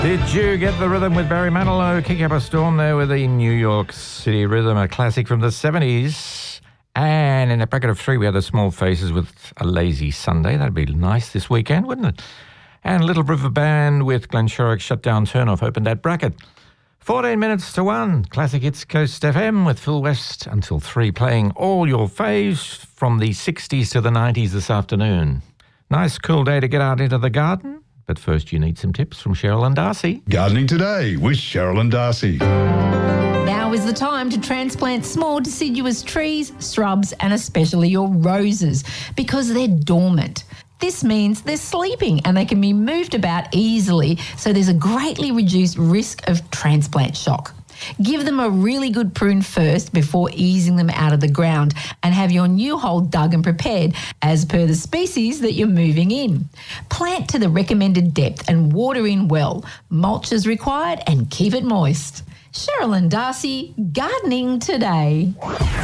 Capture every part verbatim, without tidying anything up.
Did you get the rhythm with Barry Manilow? Kicking up a storm there with the New York City Rhythm, a classic from the seventies. And in a bracket of three, we had the Small Faces with A Lazy Sunday. That'd be nice this weekend, wouldn't it? And Little River Band with Glenn Shorrock, Shut Down Turn Off, opened that bracket. fourteen minutes to one. Classic Hits Coast F M with Phil West until three, playing all your faves from the sixties to the nineties this afternoon. Nice cool day to get out into the garden. But first, you need some tips from Cheryl and Darcy. Gardening Today with Cheryl and Darcy. Now is the time to transplant small deciduous trees, shrubs, and especially your roses because they're dormant. This means they're sleeping and they can be moved about easily, so there's a greatly reduced risk of transplant shock. Give them a really good prune first before easing them out of the ground and have your new hole dug and prepared as per the species that you're moving in. Plant to the recommended depth and water in well. Mulch is required and keep it moist. Cheryl and Darcy, Gardening Today.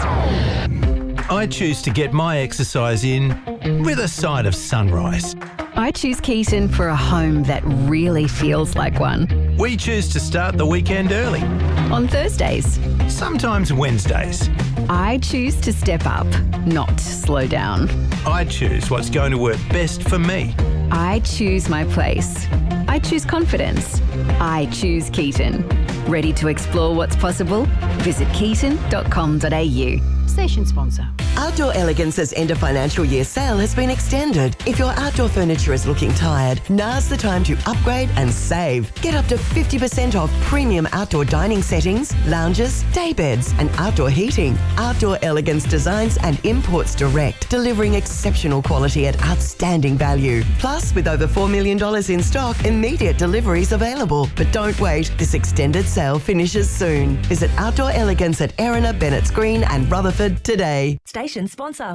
I choose to get my exercise in with a side of sunrise. I choose Keaton for a home that really feels like one. We choose to start the weekend early. On Thursdays. Sometimes Wednesdays. I choose to step up, not slow down. I choose what's going to work best for me. I choose my place. I choose confidence. I choose Keaton. Ready to explore what's possible? Visit keaton dot com dot a u. Station sponsor. Outdoor Elegance's end of financial year sale has been extended. If your outdoor furniture is looking tired, now's the time to upgrade and save. Get up to fifty percent off premium outdoor dining settings, lounges, day beds and outdoor heating. Outdoor Elegance designs and imports direct, delivering exceptional quality at outstanding value. Plus, with over four million dollars in stock, immediate deliveries available. But don't wait, this extended sale finishes soon. Visit Outdoor Elegance at Erina, Bennett's Green and Rutherford today. Station sponsor.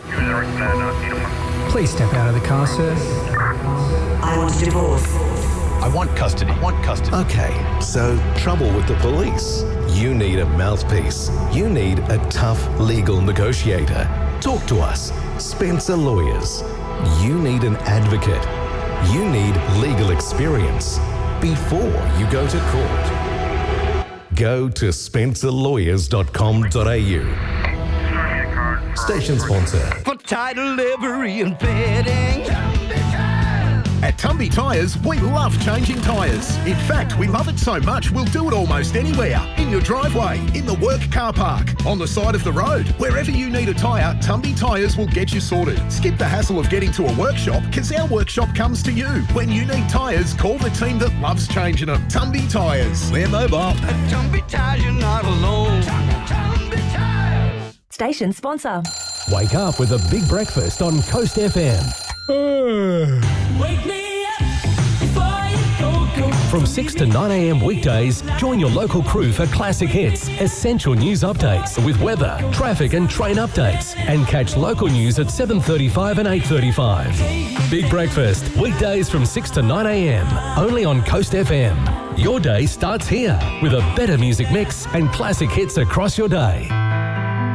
Please step out of the car, sir. I want a divorce. I want custody. I want custody. Okay, so trouble with the police. You need a mouthpiece. You need a tough legal negotiator. Talk to us. Spencer Lawyers. You need an advocate. You need legal experience before you go to court. Go to spencer lawyers dot com dot a u. Station sponsor. For title, livery and fitting. At Tumby Tyres, we love changing tyres. In fact, we love it so much, we'll do it almost anywhere. In your driveway, in the work car park, on the side of the road. Wherever you need a tyre, Tumby Tyres will get you sorted. Skip the hassle of getting to a workshop, because our workshop comes to you. When you need tyres, call the team that loves changing them. Tumby Tyres. We're mobile. At Tumby Tyres, you're not alone. Tumby Tyres. Station sponsor. Wake up with a big breakfast on Coast F M. Wake me up before you go, go. From six to nine a m weekdays, join your local crew for classic hits, essential news updates with weather, traffic and train updates. And catch local news at seven thirty-five and eight thirty-five. Big breakfast, weekdays from six to nine a m, only on Coast F M. Your day starts here with a better music mix and classic hits across your day.